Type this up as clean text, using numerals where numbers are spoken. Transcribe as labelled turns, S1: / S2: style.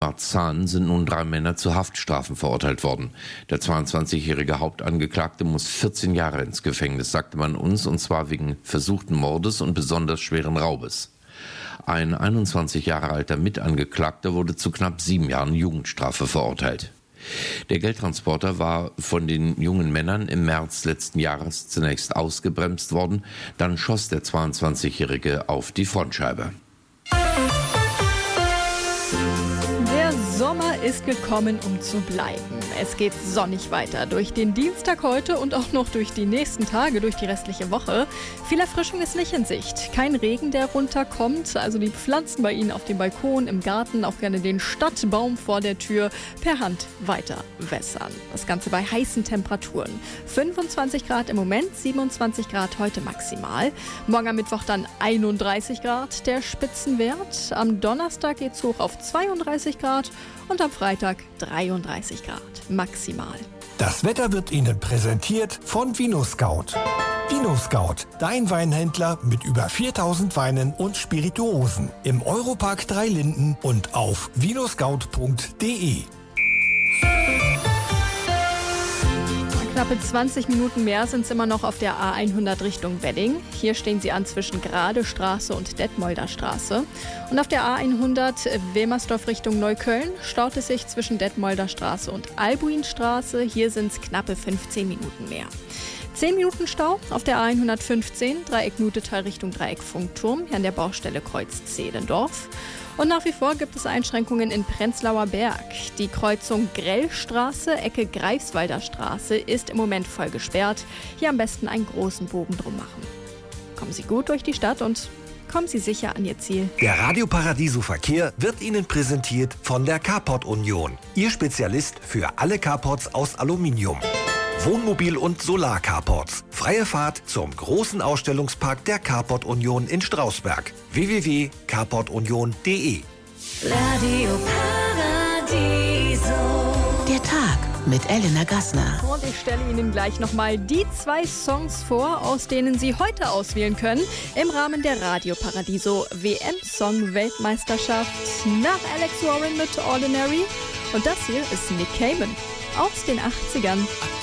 S1: Marzahn sind nun 3 Männer zu Haftstrafen verurteilt worden. Der 22-jährige Hauptangeklagte muss 14 Jahre ins Gefängnis, sagte man uns, und zwar wegen versuchten Mordes und besonders schweren Raubes. Ein 21 Jahre alter Mitangeklagter wurde zu knapp 7 Jahren Jugendstrafe verurteilt. Der Geldtransporter war von den jungen Männern im März letzten Jahres zunächst ausgebremst worden, dann schoss der 22-Jährige auf die Frontscheibe.
S2: Der Sommer ist gekommen, um zu bleiben. Es geht sonnig weiter durch den Dienstag heute und auch noch durch die nächsten Tage, durch die restliche Woche. Viel Erfrischung ist nicht in Sicht. Kein Regen, der runterkommt. Also die Pflanzen bei Ihnen auf dem Balkon, im Garten, auch gerne den Stadtbaum vor der Tür per Hand weiter wässern. Das Ganze bei heißen Temperaturen. 25 Grad im Moment, 27 Grad heute maximal. Morgen am Mittwoch dann 31 Grad der Spitzenwert. Am Donnerstag geht es hoch auf 32 Grad und am Freitag 33 Grad maximal.
S3: Das Wetter wird Ihnen präsentiert von VinoScout. VinoScout, dein Weinhändler mit über 4000 Weinen und Spirituosen. Im Europark 3 Linden und auf vinoscout.de.
S2: Knappe 20 Minuten mehr sind es immer noch auf der A100 Richtung Wedding. Hier stehen sie an zwischen Gradestraße und Detmolder Straße. Und auf der A100 Wilmersdorf Richtung Neukölln staut es sich zwischen Detmolder Straße und Albuinstraße. Hier sind es knappe 15 Minuten mehr. 10 Minuten Stau auf der A115, Dreieck Nutetal Richtung Dreieck Funkturm, hier an der Baustelle Kreuz Zehlendorf. Und nach wie vor gibt es Einschränkungen in Prenzlauer Berg. Die Kreuzung Grellstraße, Ecke Greifswalder Straße ist im Moment voll gesperrt. Hier am besten einen großen Bogen drum machen. Kommen Sie gut durch die Stadt und kommen Sie sicher an Ihr Ziel.
S3: Der Radio Paradiso Verkehr wird Ihnen präsentiert von der Carport Union. Ihr Spezialist für alle Carports aus Aluminium. Wohnmobil- und Solar-Carports. Freie Fahrt zum großen Ausstellungspark der Carport Union in Strausberg. www.carportunion.de.
S4: Radio Paradiso.
S5: Der Tag mit Elena Gassner.
S2: Und ich stelle Ihnen gleich nochmal die 2 Songs vor, aus denen Sie heute auswählen können im Rahmen der Radio Paradiso WM-Song-Weltmeisterschaft nach Alex Warren mit Ordinary. Und das hier ist Nick Cayman aus den 80ern.